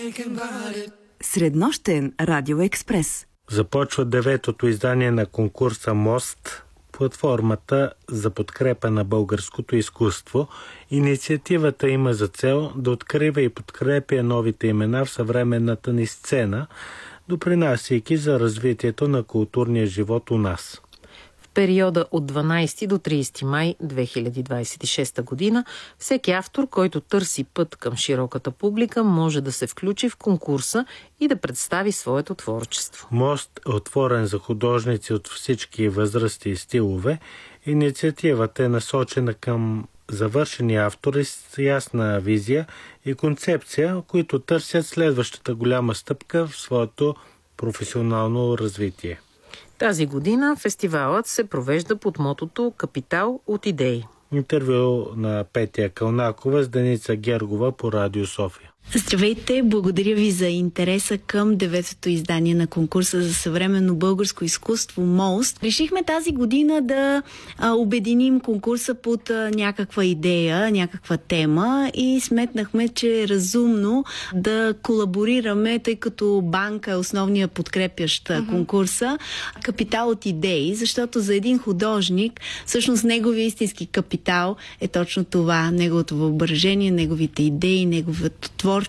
Среднощен радиоекспрес. Започва 9-то издание на конкурса МОСТ, платформата за подкрепа на българското изкуство. Инициативата има за цел да открива и подкрепя новите имена в съвременната ни сцена, допринасяйки за развитието на културния живот у нас. В периода от 12 до 30 май 2026 година всеки автор, който търси път към широката публика, може да се включи в конкурса и да представи своето творчество. МОСТ е отворен за художници от всички възрасти и стилове. Инициативата е насочена към завършени автори с ясна визия и концепция, които търсят следващата голяма стъпка в своето професионално развитие. Тази година фестивалът се провежда под мотото „Капитал от идеи“. Интервю на Петя Кълнакова с Деница Гергова по Радио София. Здравейте, благодаря ви за интереса към 9-то издание на конкурса за съвременно българско изкуство МОСТ. Решихме тази година да обединим конкурса под някаква идея, някаква тема и сметнахме, че е разумно да колаборираме, тъй като банка е основния подкрепящ конкурса, капитал от идеи, защото за един художник всъщност неговия истински капитал е точно това, неговото въображение, неговите идеи, неговото творчество.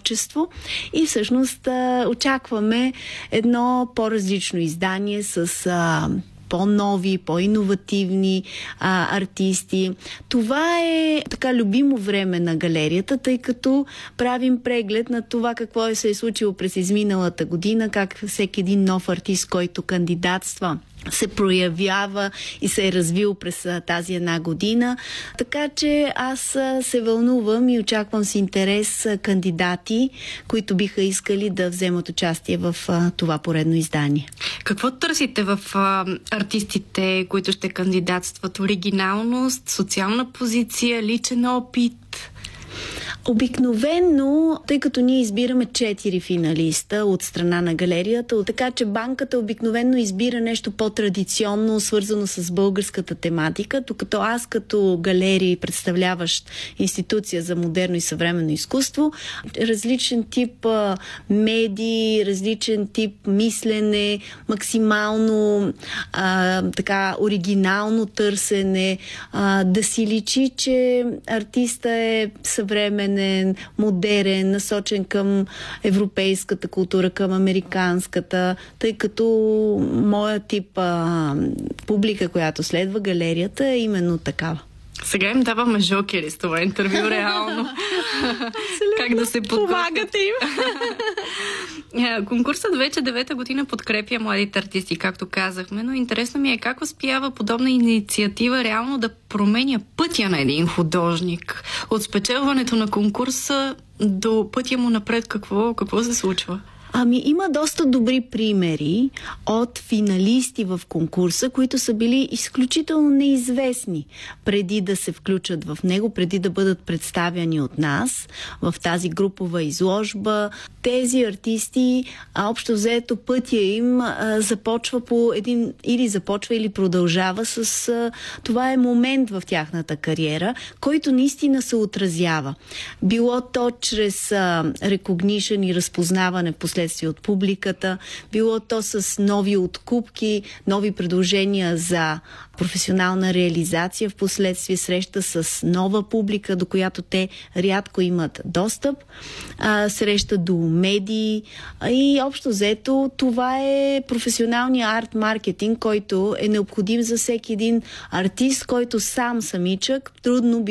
И всъщност очакваме едно по-различно издание с по-нови, по-иновативни артисти. Това е така любимо време на галерията, тъй като правим преглед на това какво се е случило през изминалата година, как всеки един нов артист, който кандидатства, се проявява и се е развил през тази една година. Така че аз се вълнувам и очаквам с интерес кандидати, които биха искали да вземат участие в това поредно издание. Какво търсите в артистите, които ще кандидатстват? Оригиналност, социална позиция, личен опит? Обикновено, тъй като ние избираме 4 финалиста от страна на галерията, така че банката обикновено избира нещо по-традиционно, свързано с българската тематика, докато аз като галерий, представляващ институция за модерно и съвременно изкуство, различен тип медии, различен тип мислене, максимално така оригинално търсене, да си личи, че артиста е съвременен, модерен, насочен към европейската култура, към американската, тъй като моя тип публика, която следва галерията, е именно такава. Сега им даваме жокери с това интервю, реално. Как да се помагате им. Конкурсът вече 9-та година подкрепя младите артисти, както казахме, но интересно ми е как успява подобна инициатива реално да променя пътя на един художник. От спечелването на конкурса до пътя му напред, какво се случва? Има доста добри примери от финалисти в конкурса, които са били изключително неизвестни преди да се включат в него, преди да бъдат представяни от нас в тази групова изложба. Тези артисти, общо взето пътя им започва или продължава с това е момент в тяхната кариера, който наистина се отразява. Било то чрез recognition и разпознаване последствие от публиката, било то с нови откупки, нови предложения за професионална реализация, в последствие среща с нова публика, до която те рядко имат достъп, среща до медии и общо взето това е професионалният арт-маркетинг, който е необходим за всеки един артист, който самичък трудно би